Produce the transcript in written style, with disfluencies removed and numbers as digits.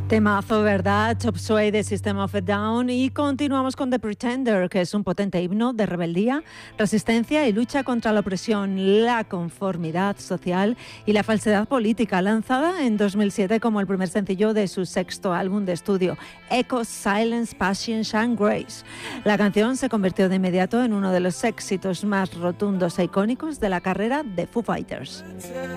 Temazo, ¿verdad? Chop Suey de System of a Down. Y continuamos con The Pretender, que es un potente himno de rebeldía, resistencia y lucha contra la opresión, la conformidad social y la falsedad política, lanzada en 2007 como el primer sencillo de su sexto álbum de estudio, Echo, Silence, Patience and Grace. La canción se convirtió de inmediato en uno de los éxitos más rotundos e icónicos de la carrera de Foo Fighters.